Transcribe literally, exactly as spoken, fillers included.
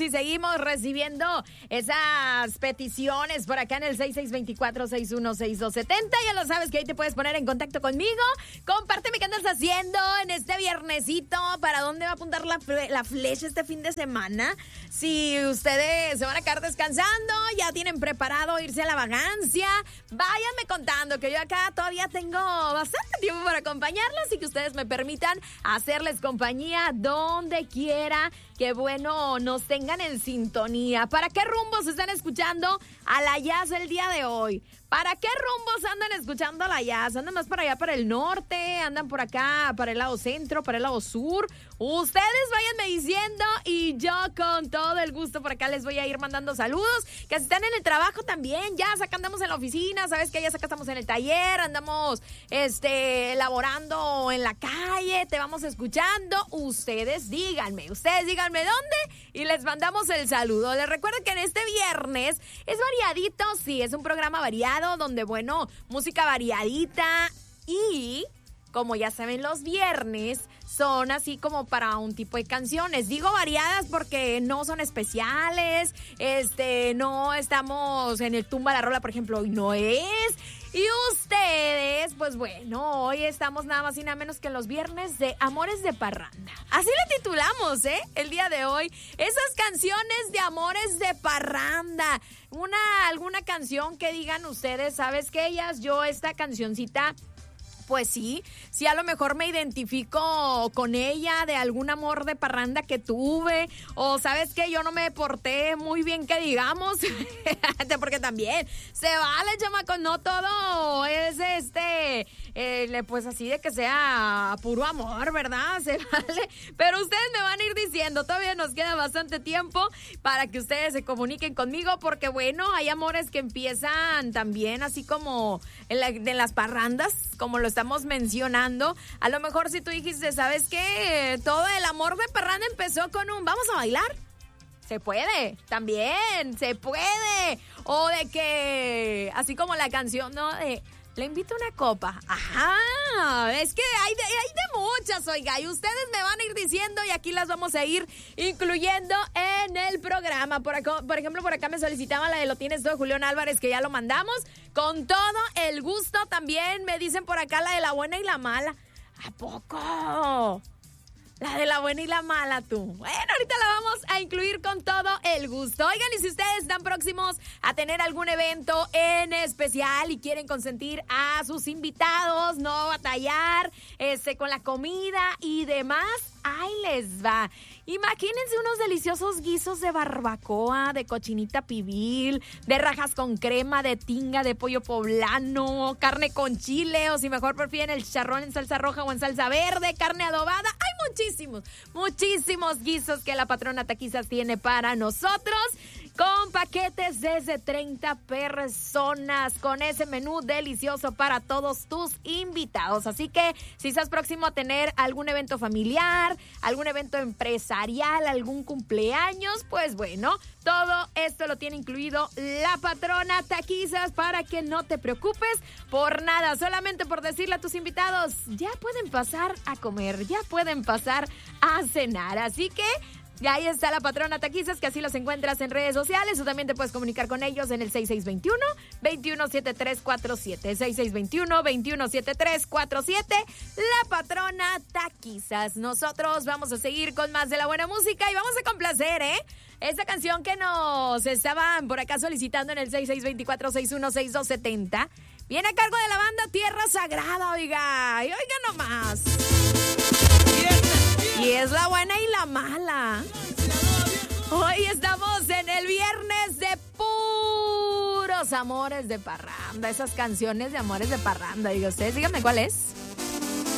y seguimos recibiendo esas peticiones por acá en el seis seis dos cuatro, seis uno seis dos siete cero. Ya lo sabes que ahí te puedes poner en contacto conmigo. Compárteme qué andas haciendo en este viernesito. ¿Para dónde va a apuntar la, la flecha este fin de semana? Si ustedes se van a quedar descansando, ya tienen preparado irse a la vagancia, váyanme contando que yo acá todavía tengo bastante tiempo para acompañarlos y que ustedes me permitan hacerles compañía donde quiera. Que bueno, nos tengan en sintonía. ¿Para qué rumbos están escuchando a la Jazz el día de hoy? ¿Para qué rumbos andan escuchando a la Jazz? ¿Andan más para allá, para el norte? ¿Andan por acá, para el lado centro, para el lado sur? Ustedes váyanme diciendo y yo con todo el gusto por acá les voy a ir mandando saludos. Que si están en el trabajo también, ya acá andamos en la oficina, ¿sabes qué? Ya acá estamos en el taller, andamos este, elaborando en la calle, te vamos escuchando. Ustedes díganme, ustedes díganme dónde y les mandamos el saludo. Les recuerdo que en este viernes es variadito, sí, es un programa variado donde, bueno, música variadita y, como ya saben, los viernes son así como para un tipo de canciones. Digo variadas porque no son especiales, este, no estamos en el tumba la rola, por ejemplo, hoy no es. Y ustedes, pues bueno, hoy estamos nada más y nada menos que en los viernes de Amores de Parranda. Así le titulamos, ¿eh? El día de hoy. Esas canciones de Amores de Parranda. Una, alguna canción que digan ustedes, ¿sabes qué? Ellas, yo esta cancioncita... Pues sí, sí a lo mejor me identifico con ella de algún amor de parranda que tuve, o sabes que yo no me porté muy bien que digamos, porque también se vale, chamaco, no todo es este, eh, pues así de que sea puro amor, ¿verdad? Se vale, pero ustedes me van a ir diciendo, todavía nos queda bastante tiempo para que ustedes se comuniquen conmigo, porque bueno, hay amores que empiezan también así como en, la, en las parrandas, como lo está estamos mencionando. A lo mejor si tú dijiste, ¿sabes qué? Todo el amor de parranda empezó con un ¿vamos a bailar? Se puede, también, se puede. O de que, así como la canción, ¿no? De, le invito una copa. Ajá, es que hay de, hay de muchas, oiga, y ustedes me van a ir diciendo y aquí las vamos a ir incluyendo en el programa. Por, acá, por ejemplo, por acá me solicitaban la de Lo Tienes Todo, Julián Álvarez, que ya lo mandamos. Con todo el gusto también me dicen por acá la de La Buena y la Mala. ¿A poco? La de La Buena y la Mala, tú. Bueno, ahorita la vamos a incluir con todo el gusto. Oigan, y si ustedes están próximos a tener algún evento en especial y quieren consentir a sus invitados, no batallar este, con la comida y demás, ahí les va. Imagínense unos deliciosos guisos de barbacoa, de cochinita pibil, de rajas con crema, de tinga, de pollo poblano, carne con chile, o si mejor prefieren el chicharrón en salsa roja o en salsa verde, carne adobada. Hay muchísimos, muchísimos guisos que la patrona Taquizas tiene para nosotros. Con paquetes desde treinta personas, con ese menú delicioso para todos tus invitados. Así que si estás próximo a tener algún evento familiar, algún evento empresarial, algún cumpleaños, pues bueno, todo esto lo tiene incluido la patrona Taquizas para que no te preocupes por nada. Solamente por decirle a tus invitados, ya pueden pasar a comer, ya pueden pasar a cenar. Así que... y ahí está la patrona Taquizas, que así los encuentras en redes sociales. O también te puedes comunicar con ellos en el seis seis dos uno, dos uno siete tres cuatro siete. seis seis dos uno, dos uno siete tres cuatro siete. La patrona Taquizas. Nosotros vamos a seguir con más de la buena música y vamos a complacer, ¿eh? Esta canción que nos estaban por acá solicitando en el seis seis dos cuatro, seis uno seis dos siete cero. Viene a cargo de la banda Tierra Sagrada, oiga. Y oiga nomás. Y es la buena y la mala. Hoy estamos en el viernes de puros amores de parranda. Esas canciones de amores de parranda. Digo, ustedes díganme cuál es.